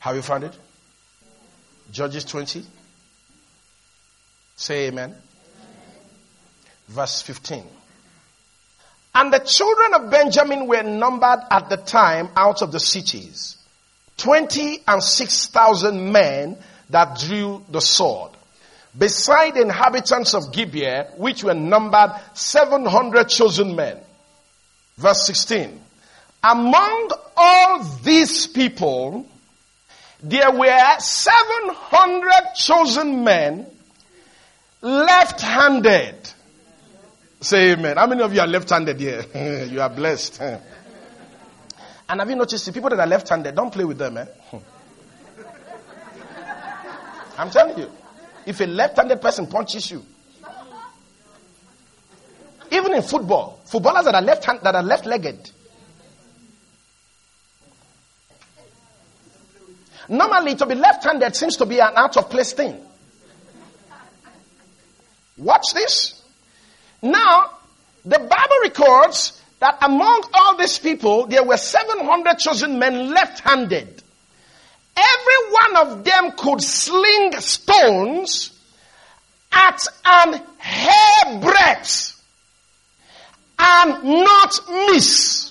Have you found it? Judges 20. Say amen. Verse 15. And the children of Benjamin were numbered at the time out of the cities, 26,000 men that drew the sword, beside the inhabitants of Gibeah, which were numbered 700 chosen men. Verse 16. Among all these people, there were 700 chosen men left-handed. Say amen. How many of you are left-handed here? You are blessed. And have you noticed the people that are left-handed, don't play with them, I'm telling you. If a left-handed person punches you, even in football, footballers that are left-legged, normally to be left-handed seems to be an out-of-place thing. Watch this. Now, the Bible records that among all these people, there were 700 chosen men left-handed. Every one of them could sling stones at an hairbreadth and not miss.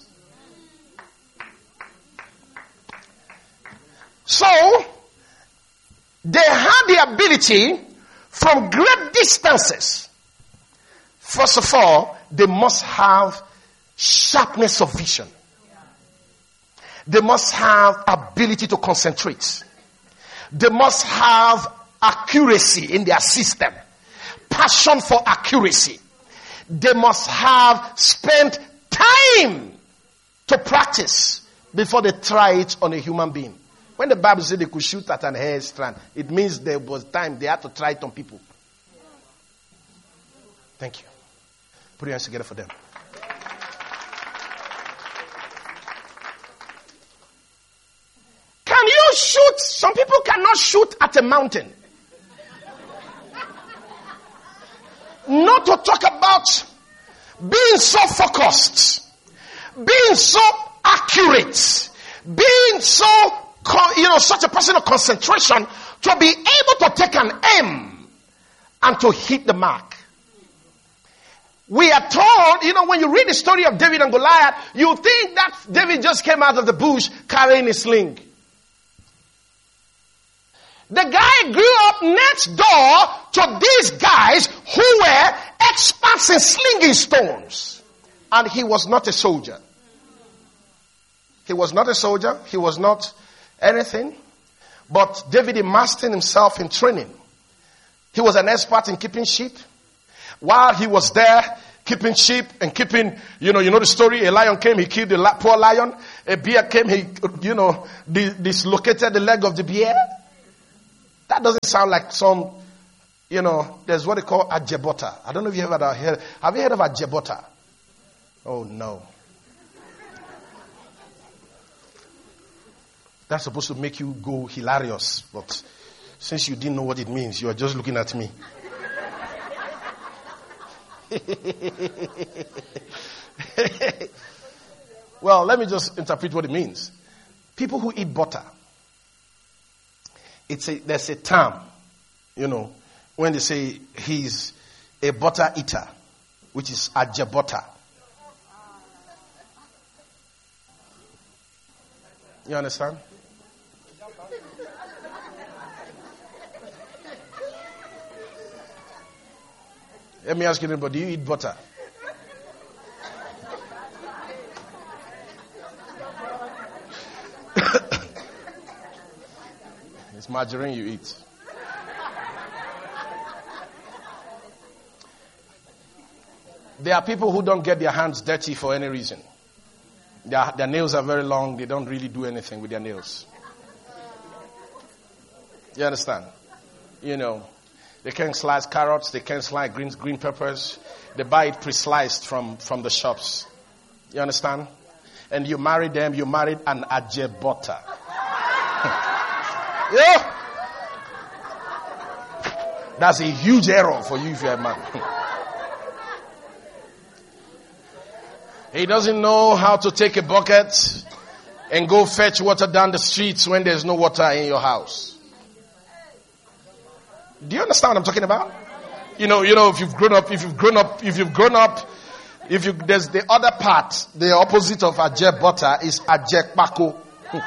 So, they had the ability from great distances. First of all, they must have sharpness of vision. They must have ability to concentrate. They must have accuracy in their system. Passion for accuracy. They must have spent time to practice before they try it on a human being. When the Bible said they could shoot at an hair strand, it means there was time they had to try it on people. Thank you. Put your hands together for them. Can you shoot? Some people cannot shoot at a mountain. Not to talk about being so focused, being so accurate, being so, such a person of concentration to be able to take an aim and to hit the mark. We are told, when you read the story of David and Goliath, you think that David just came out of the bush carrying a sling. The guy grew up next door to these guys who were experts in slinging stones. And he was not a soldier. He was not a soldier. He was not anything. But David immersed himself in training. He was an expert in keeping sheep. While he was there, keeping sheep and keeping, you know the story. A lion came, he killed the poor lion. A bear came, he, dislocated the leg of the bear. That doesn't sound like some, there's what they call ajebota. I don't know if you have heard. Have you heard of ajebota? Oh no. That's supposed to make you go hilarious. But since you didn't know what it means, you are just looking at me. Well, let me just interpret what it means. People who eat butter. There's a term, when they say he's a butter eater, which is ajebota. You understand? Let me ask you, do you eat butter? It's margarine you eat. There are people who don't get their hands dirty for any reason. Their nails are very long. They don't really do anything with their nails. You understand? They can't slice carrots. They can't slice green peppers. They buy it pre-sliced from the shops. You understand? And you marry them. You married an ajebota. Yeah. That's a huge error for you if you're a man. He doesn't know how to take a bucket and go fetch water down the streets when there's no water in your house. Do you understand what I'm talking about? If you've grown up, there's the other part, the opposite of Ajek butter is Ajek Bako.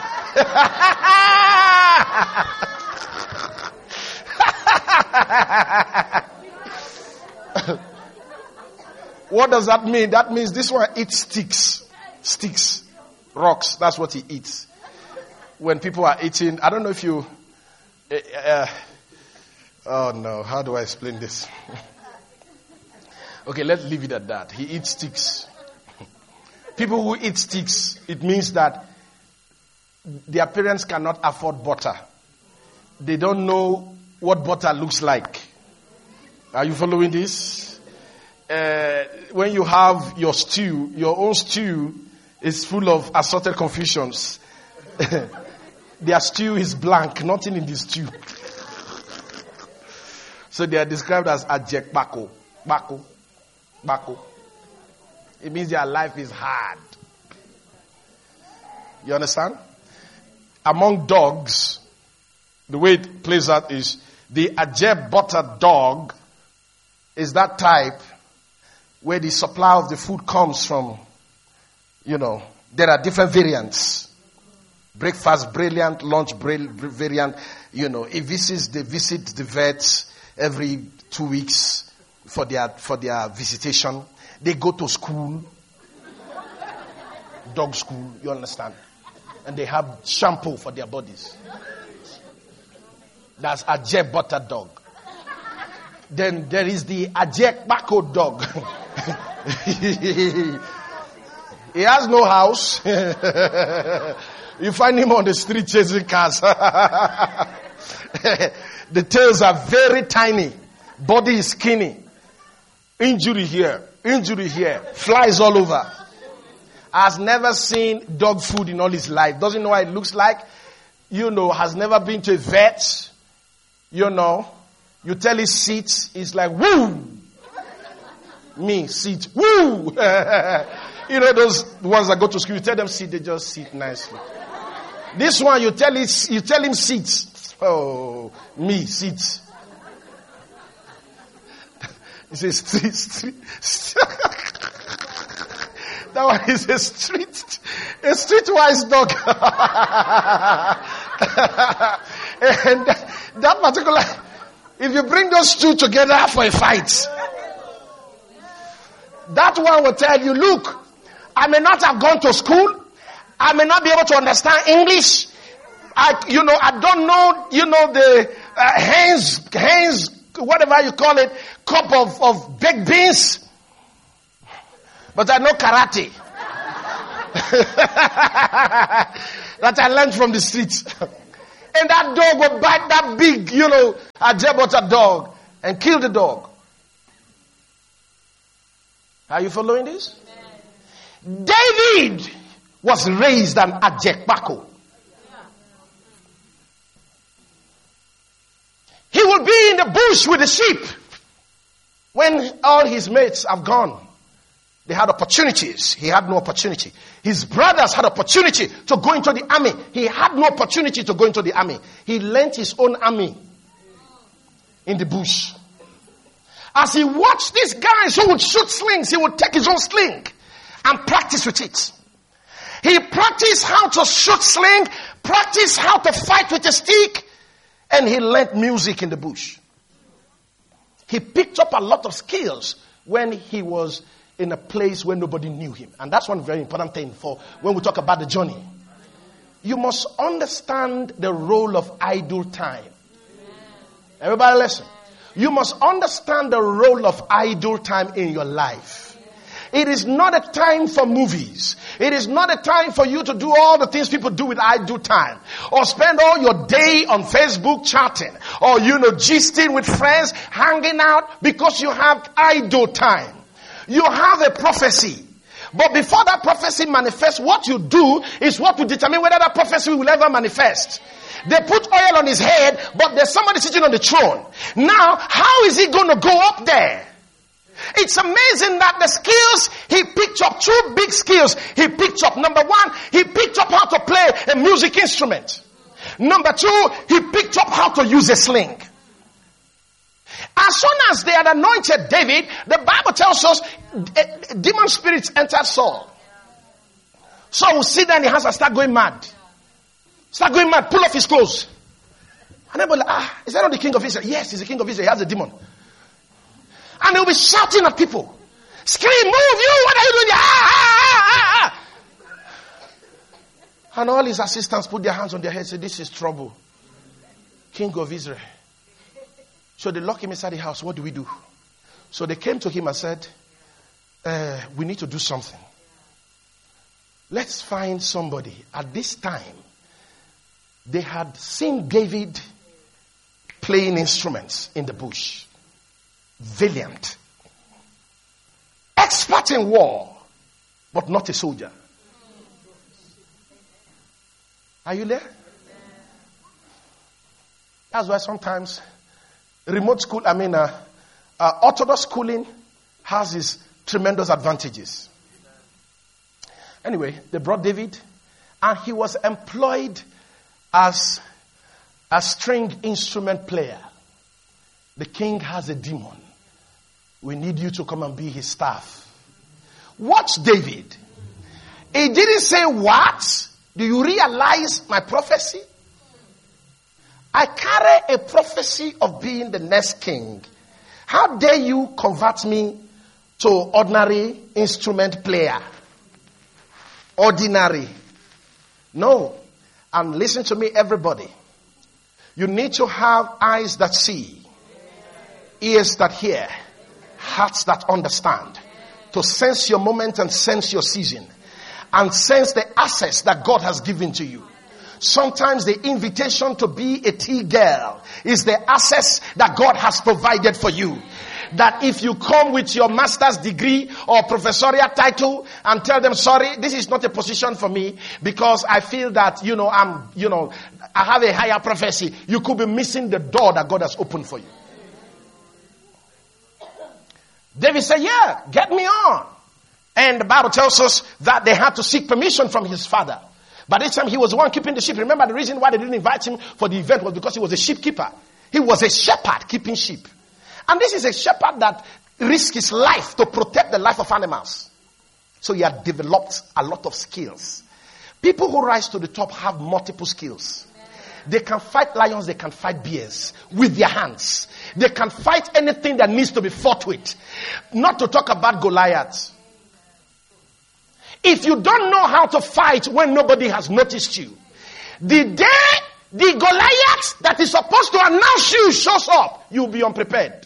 What does that mean? That means this one eats sticks, rocks. That's what he eats. When people are eating, I don't know if you, oh no, how do I explain this? Okay, let's leave it at that. He eats sticks. People who eat sticks, it means that their parents cannot afford butter. They don't know what butter looks like. Are you following this? When you have your stew, your own stew is full of assorted confusions. Their stew is blank, nothing in the stew. So they are described as Ajek Bako. Bako. It means their life is hard. You understand? Among dogs, the way it plays out is the Ajek butter dog is that type where the supply of the food comes from, there are different variants. Breakfast brilliant, lunch variant, they visit the vets every 2 weeks for their visitation. They go to school, dog school, you understand? And they have shampoo for their bodies. That's Ajek butter dog. Then there is the Ajek Bako dog. He has no house. You find him on the street chasing cars. The tails are very tiny. Body is skinny. Injury here. Flies all over. Has never seen dog food in all his life. Doesn't know what it looks like. Has never been to a vet. You tell him sit. He's like, woo. Me, sit. Woo. Those ones that go to school, you tell them sit, they just sit nicely. This one, you tell him sit. Oh, me, sit. He says street. That one is a streetwise dog. And that particular, if you bring those two together for a fight, that one will tell you, look, I may not have gone to school. I may not be able to understand English. I don't know, the Heinz, whatever you call it, cup of baked beans. But I know karate. That I learned from the streets. And that dog will bite that big, Ajek butter dog and kill the dog. Are you following this? David was raised an Ajek Bako. He will be in the bush with the sheep. When all his mates have gone, they had opportunities. He had no opportunity. His brothers had opportunity to go into the army. He had no opportunity to go into the army. He lent his own army in the bush. As he watched these guys who would shoot slings, he would take his own sling and practice with it. He practiced how to shoot sling, practiced how to fight with a stick, and he learned music in the bush. He picked up a lot of skills when he was in a place where nobody knew him. And that's one very important thing for when we talk about the journey. You must understand the role of idle time. Everybody listen. You must understand the role of idle time in your life. It is not a time for movies. It is not a time for you to do all the things people do with idle time. Or spend all your day on Facebook chatting. Or, gisting with friends, hanging out because you have idle time. You have a prophecy. But before that prophecy manifests, what you do is what will determine whether that prophecy will ever manifest. They put oil on his head, but there's somebody sitting on the throne. Now, how is he going to go up there? It's amazing that the skills he picked up, two big skills he picked up. Number one, he picked up how to play a music instrument. Number two, he picked up how to use a sling. As soon as they had anointed David, the Bible tells us demon spirits entered Saul. Saul will sit there in the house and start going mad. Start going mad, pull off his clothes. And they'll be like, is that not the king of Israel? Yes, he's the king of Israel. He has a demon. And they'll be shouting at people. Scream, move you, what are you doing? And all his assistants put their hands on their heads and say, this is trouble. King of Israel. So they lock him inside the house. What do we do? So they came to him and said, we need to do something. Let's find somebody. At this time, they had seen David playing instruments in the bush. Valiant. Expert in war, but not a soldier. Are you there? That's why sometimes Orthodox schooling has its tremendous advantages. Anyway, they brought David, and he was employed as a string instrument player. The king has a demon. We need you to come and be his staff. Watch David. He didn't say, what? Do you realize my prophecy? I carry a prophecy of being the next king. How dare you convert me to ordinary instrument player? Ordinary. No. And listen to me, everybody. You need to have eyes that see, ears that hear, hearts that understand, to sense your moment and sense your season, and sense the access that God has given to you. Sometimes the invitation to be a tea girl is the access that God has provided for you. That if you come with your master's degree or professorial title and tell them, sorry, this is not a position for me because I feel that, I have a higher prophecy. You could be missing the door that God has opened for you. David said, yeah, get me on. And the Bible tells us that they had to seek permission from his father. By this time, he was the one keeping the sheep. Remember, the reason why they didn't invite him for the event was because he was a sheep keeper. He was a shepherd keeping sheep. And this is a shepherd that risks his life to protect the life of animals. So he had developed a lot of skills. People who rise to the top have multiple skills. They can fight lions, they can fight bears with their hands. They can fight anything that needs to be fought with. Not to talk about Goliath. If you don't know how to fight when nobody has noticed you, the day the Goliath that is supposed to announce you shows up, you'll be unprepared.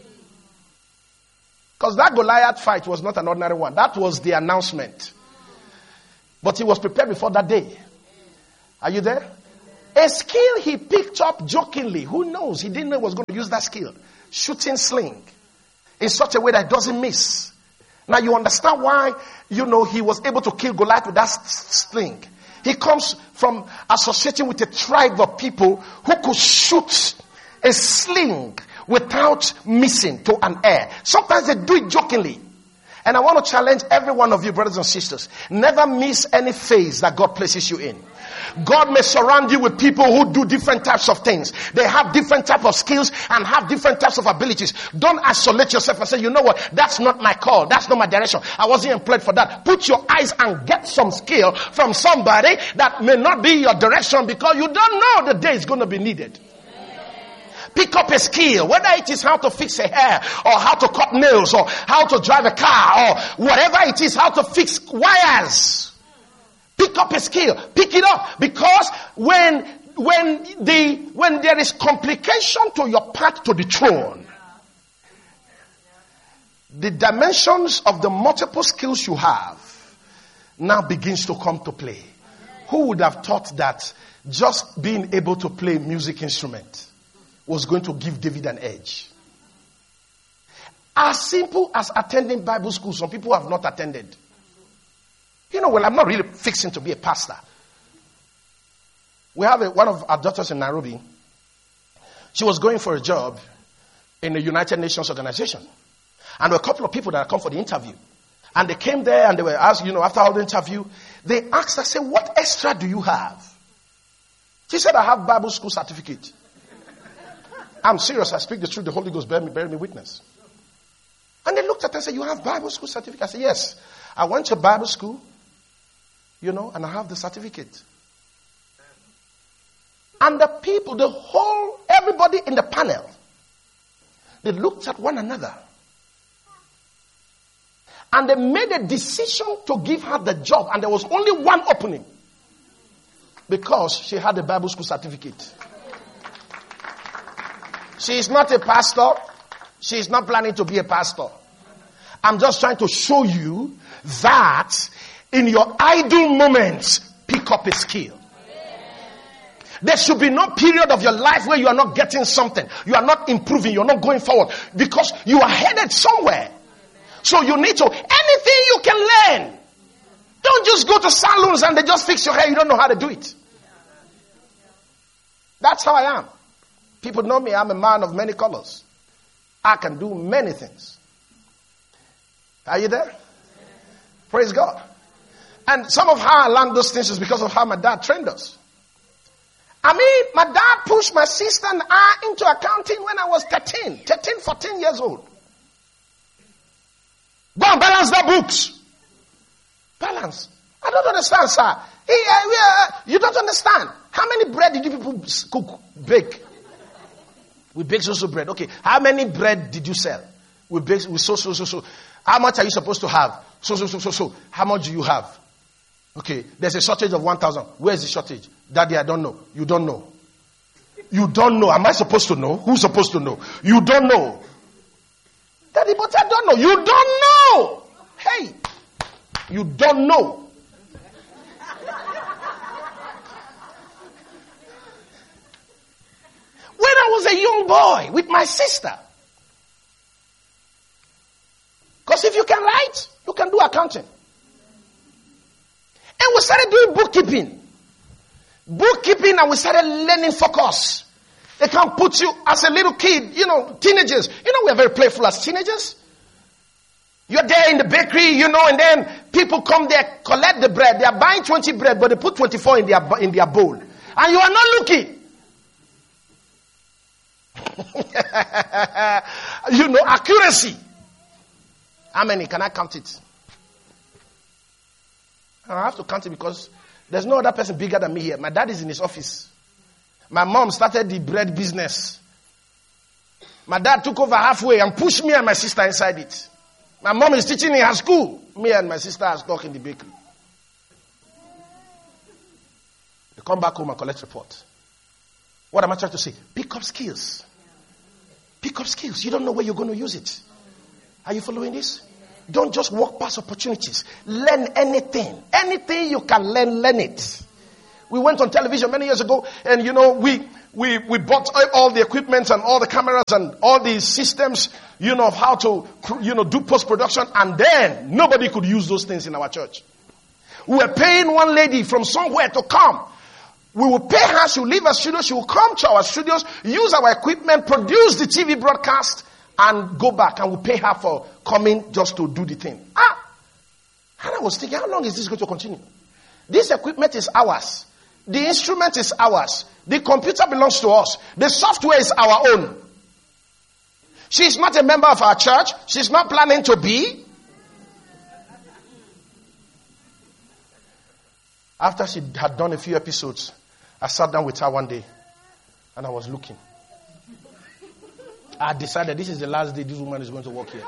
Because that Goliath fight was not an ordinary one. That was the announcement. But he was prepared before that day. Are you there? A skill he picked up jokingly. Who knows? He didn't know he was going to use that skill. Shooting sling. In such a way that it doesn't miss. Now you understand why, he was able to kill Goliath with that sling. He comes from associating with a tribe of people who could shoot a sling without missing to an air. Sometimes they do it jokingly. And I want to challenge every one of you, brothers and sisters. Never miss any phase that God places you in. God may surround you with people who do different types of things. They have different types of skills and have different types of abilities. Don't isolate yourself and say, you know what, that's not my call. That's not my direction. I wasn't employed for that. Put your eyes and get some skill from somebody that may not be your direction because you don't know the day is going to be needed. Pick up a skill, whether it is how to fix a hair or how to cut nails or how to drive a car or whatever it is, how to fix wires. Pick up a skill. Pick it up. Because when there is complication to your path to the throne, the dimensions of the multiple skills you have now begins to come to play. Who would have thought that just being able to play music instrument was going to give David an edge? As simple as attending Bible school, some people have not attended. I'm not really fixing to be a pastor. We have one of our daughters in Nairobi. She was going for a job in the United Nations organization. And there were a couple of people that had come for the interview. And they came there and they were asked, after all the interview, they asked her, say, what extra do you have? She said, I have Bible school certificate. I'm serious. I speak the truth. The Holy Ghost bear me witness. And they looked at her and said, you have Bible school certificate? I said, yes. I went to Bible school, and I have the certificate. And the people, everybody in the panel, they looked at one another. And they made a decision to give her the job. And there was only one opening. Because she had a Bible school certificate. She is not a pastor. She is not planning to be a pastor. I'm just trying to show you that in your idle moments, pick up a skill. There should be no period of your life where you are not getting something. You are not improving. You're not going forward. Because you are headed somewhere. So you need to, anything you can learn. Don't just go to salons and they just fix your hair. You don't know how to do it. That's how I am. People know me. I'm a man of many colors. I can do many things. Are you there? Praise God. And some of how I learned those things is because of how my dad trained us. My dad pushed my sister and I into accounting when I was 14 years old. Go and balance the books. Balance. I don't understand, sir. You don't understand. How many bread did you people bake? We bake so bread. Okay. How many bread did you sell? We bake so. How much are you supposed to have? So. How much do you have? Okay. There's a shortage of 1,000. Where is the shortage? Daddy, I don't know. You don't know. You don't know. Am I supposed to know? Who's supposed to know? You don't know. Daddy, but I don't know. You don't know. Hey. You don't know. When I was a young boy with my sister. Because if you can write, you can do accounting. And we started doing bookkeeping. And we started learning focus. They can put you as a little kid, teenagers. We are very playful as teenagers. You're there in the bakery, and then people come there, collect the bread. They are buying 20 bread, but they put 24 in their bowl. And you are not looking. Accuracy. How many? Can I count it? I have to count it because there's no other person bigger than me here. My dad is in his office. My mom started the bread business. My dad took over halfway and pushed me and my sister inside it. My mom is teaching in her school. Me and my sister are stuck in the bakery. They come back home and collect report. What am I trying to say? Pick up skills. Pick up skills. You don't know where you're going to use it. Are you following this? Don't just walk past opportunities. Learn anything. Anything you can learn it. We went on television many years ago and we bought all the equipment and all the cameras and all the systems, of how to, do post-production, and then nobody could use those things in our church. We were paying one lady from somewhere to come. We will pay her, she will leave our studio, she will come to our studios, use our equipment, produce the TV broadcast, and go back, and we'll pay her for coming just to do the thing. And I was thinking, how long is this going to continue? This equipment is ours. The instrument is ours. The computer belongs to us. The software is our own. She's not a member of our church. She's not planning to be. After she had done a few episodes, I sat down with her one day and I was looking. I decided this is the last day this woman is going to work here.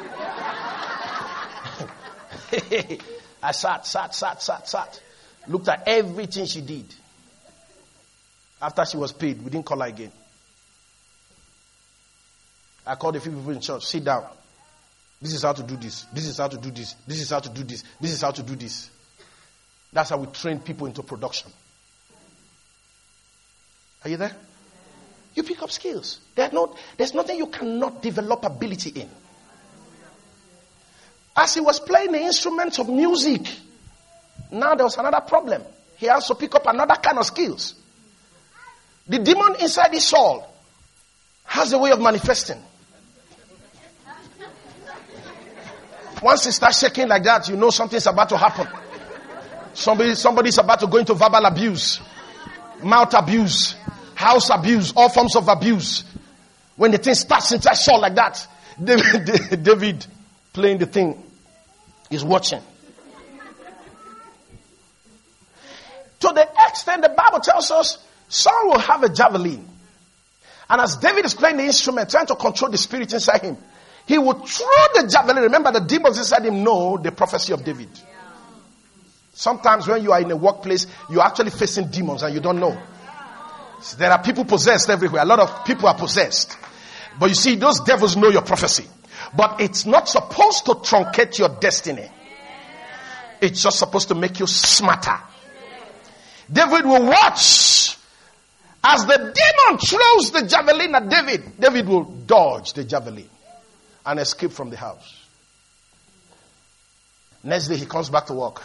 I sat. Looked at everything she did. After she was paid, we didn't call her again. I called a few people in church. Sit down. This is how to do this. This is how to do this. This is how to do this. This is how to do this. That's how we train people into production. Are you there? You pick up skills. There's nothing you cannot develop ability in. As he was playing the instruments of music, now there was another problem. He has to pick up another kind of skills. The demon inside his soul has a way of manifesting. Once it starts shaking like that, you know something's about to happen. Somebody's about to go into verbal abuse, mouth abuse, house abuse, all forms of abuse. When the thing starts inside Saul like that, David playing the thing is watching. To the extent the Bible tells us, Saul will have a javelin. And as David is playing the instrument, trying to control the spirit inside him, he will throw the javelin. Remember, the demons inside him know the prophecy of David. Sometimes when you are in a workplace, you're actually facing demons and you don't know. So there are people possessed everywhere. A lot of people are possessed. But you see, those devils know your prophecy. But it's not supposed to truncate your destiny. It's just supposed to make you smarter. David will watch. As the demon throws the javelin at David, David will dodge the javelin and escape from the house. Next day he comes back to work.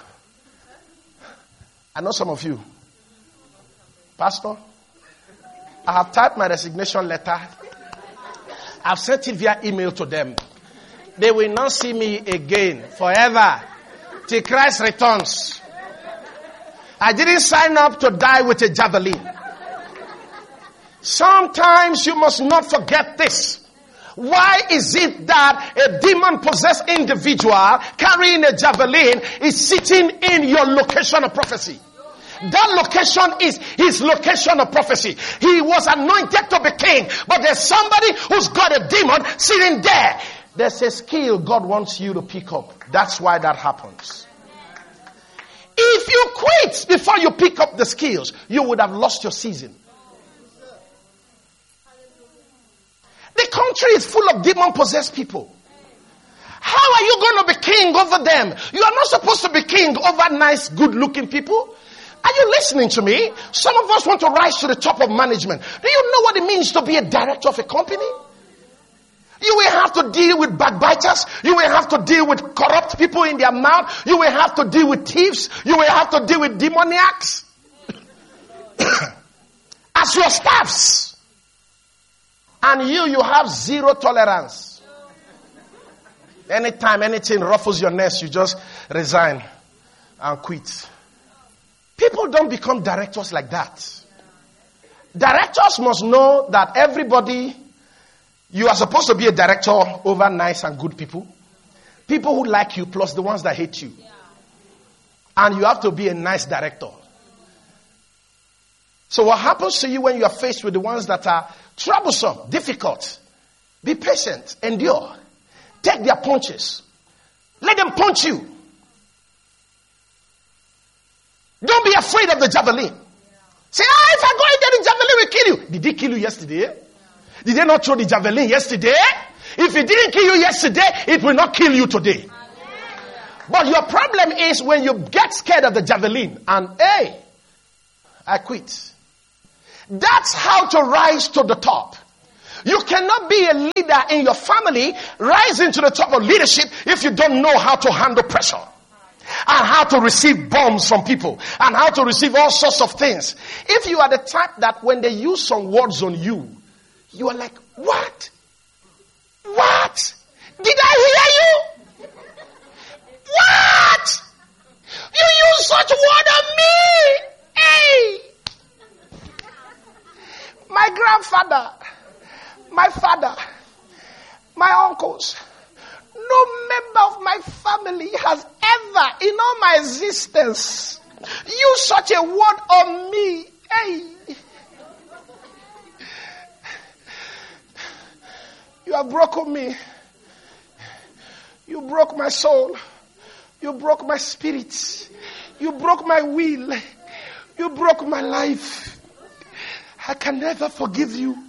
I know some of you. Pastor, I have typed my resignation letter. I've sent it via email to them. They will not see me again forever till Christ returns. I didn't sign up to die with a javelin. Sometimes you must not forget this. Why is it that a demon-possessed individual carrying a javelin is sitting in your location of prophecy? That location is his location of prophecy. He was anointed to be king, but there's somebody who's got a demon sitting there. There's a skill God wants you to pick up. That's why that happens. If you quit before you pick up the skills, you would have lost your season. The country is full of demon-possessed people. How are you going to be king over them? You are not supposed to be king over nice, good-looking people. Are you listening to me? Some of us want to rise to the top of management. Do you know what it means to be a director of a company? You will have to deal with backbiters. You will have to deal with corrupt people in their mouth. You will have to deal with thieves. You will have to deal with demoniacs. As your staffs. And you have zero tolerance. Anytime anything ruffles your nest, you just resign and quit. People don't become directors like that. Directors must know that everybody, you are supposed to be a director over nice and good people. People who like you plus the ones that hate you. And you have to be a nice director. So what happens to you when you are faced with the ones that are troublesome, difficult? Be patient, endure. Take their punches. Let them punch you. Don't be afraid of the javelin. Say, if I go in there, the javelin will kill you. Did he kill you yesterday? Did they not throw the javelin yesterday? If it didn't kill you yesterday, it will not kill you today. But your problem is when you get scared of the javelin and, hey, I quit. That's how to rise to the top. You cannot be a leader in your family, rising to the top of leadership if you don't know how to handle pressure. And how to receive bombs from people. And how to receive all sorts of things. If you are the type that when they use some words on you, you are like, what? What? Did I hear you? What? You use such word on me? Hey! My grandfather, my father, my uncles, no member of my family has ever, in all my existence, used such a word on me. Hey! You have broken me. You broke my soul. You broke my spirit. You broke my will. You broke my life. I can never forgive you.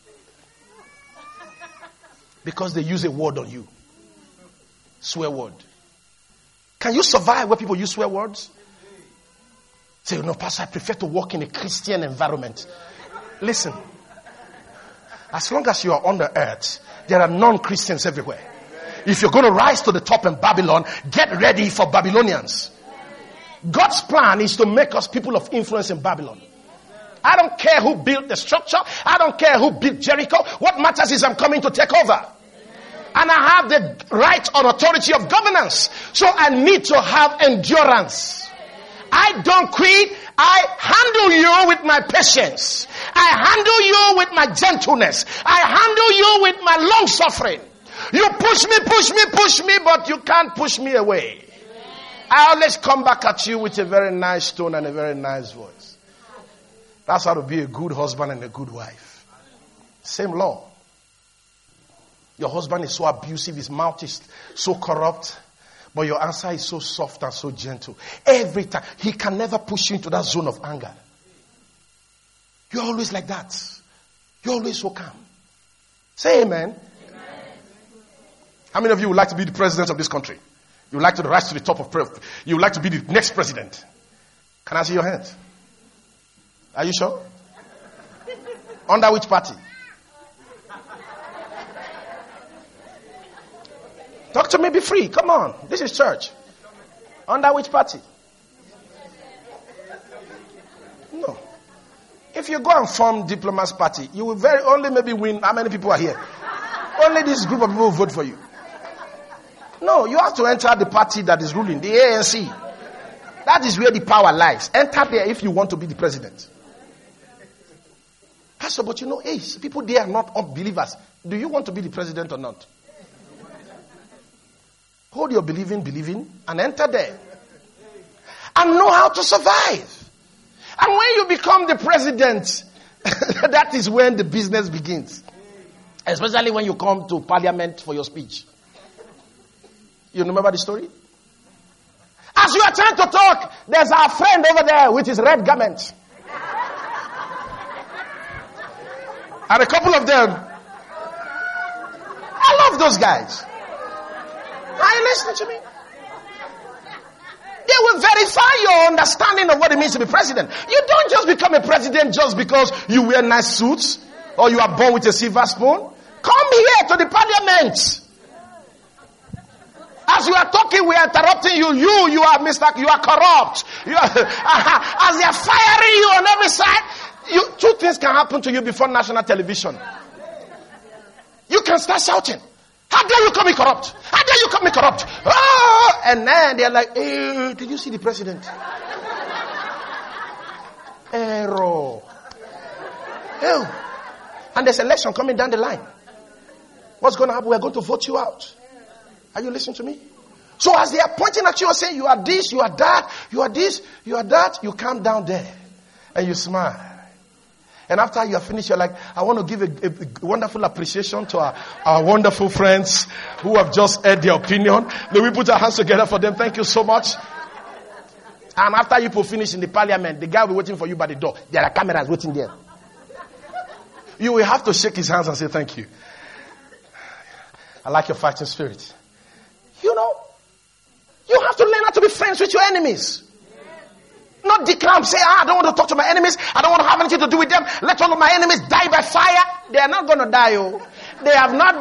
Because they use a word on you. Swear word. Can you survive where people use swear words? Say, no, Pastor, I prefer to work in a Christian environment. Listen. As long as you are on the earth, there are non-Christians everywhere. If you're going to rise to the top in Babylon, get ready for Babylonians. God's plan is to make us people of influence in Babylon. I don't care who built the structure. I don't care who built Jericho. What matters is I'm coming to take over. And I have the right or authority of governance. So I need to have endurance. I don't quit. I handle you with my patience. I handle you with my gentleness. I handle you with my long suffering. You push me, but you can't push me away. I always come back at you with a very nice tone and a very nice voice. That's how to be a good husband and a good wife. Same law. Your husband is so abusive, his mouth is so corrupt, but your answer is so soft and so gentle. Every time, he can never push you into that zone of anger. You're always like that. You're always so calm. Say amen. How many of you would like to be the president of this country? You would like to rise to the top of you would like to be the next president? Can I see your hands? Are you sure? Under which party? Talk to me, be free. Come on. This is church. Under which party? No. If you go and form Diplomats Party, you will only maybe win. How many people are here? Only this group of people will vote for you. No, you have to enter the party that is ruling, the ANC. That is where the power lies. Enter there if you want to be the president. Pastor, but you know, people there are not unbelievers. Do you want to be the president or not? Hold your believing, and enter there. And know how to survive. And when you become the president, that is when the business begins. Especially when you come to parliament for your speech. You remember the story? As you are trying to talk, there's our friend over there with his red garment. And a couple of them. I love those guys. Are you listening to me? They will verify your understanding of what it means to be president. You don't just become a president just because you wear nice suits or you are born with a silver spoon. Come here to the parliament. As you are talking, we are interrupting you. You are corrupt. As they are firing you on every side, two things can happen to you before national television. You can start shouting, "How dare you call me corrupt? How dare you call me corrupt?" Oh! And then they're like, "Hey, did you see the president?" Error. And there's election coming down the line. What's going to happen? We're going to vote you out. Are you listening to me? So as they are pointing at you and saying, "You are this, you are that, you are this, you are that," you calm down there and you smile. And after you are finished, you're like, "I want to give a wonderful appreciation to our wonderful friends who have just heard their opinion. May we put our hands together for them? Thank you so much." And after you finish in the parliament, the guy will be waiting for you by the door. There are cameras waiting there. You will have to shake his hands and say, "Thank you. I like your fighting spirit." You know, you have to learn how to be friends with your enemies. Not declare, say, "I don't want to talk to my enemies. I don't want to have anything to do with them. Let all of my enemies die by fire." They are not going to die. They have not